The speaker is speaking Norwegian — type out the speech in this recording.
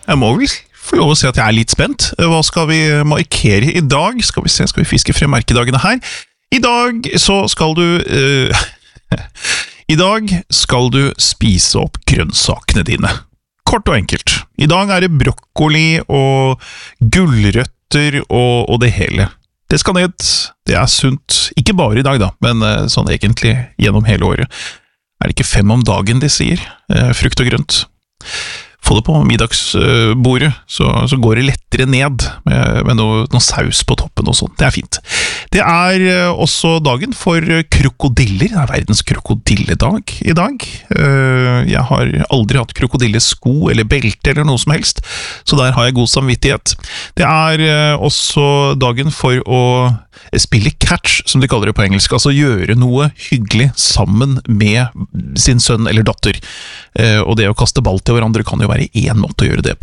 Jeg må vel få lov å si at jeg litt spent. Hva skal vi markere I dag? Skal vi fiske frem merkedagene her? I dag så skal du... I dag skal du spise opp grønnsakene dine. Kort og enkelt. I dag det brokkoli og gulrøtter og det hele. Det skal ned. Det sunt. Ikke bare I dag da, men sånn egentlig gjennom hele året. Det ikke 5 om dagen de sier? Frukt og grønt. Få det på middagsbordet, så går det lettere ned med noe saus på toppen og sånt. Det fint. Det også dagen for krokodiller. Det verdens krokodilledag I dag. Jeg har aldri hatt krokodillesko eller belte eller noe som helst, så der har jeg god samvittighet. Det også dagen for å spille catch, som de kaller det på engelsk, altså gjøre noe hyggelig sammen med sin sønn eller datter. Og det å kaste ball til hverandre kan jo være en måte å gjøre det på.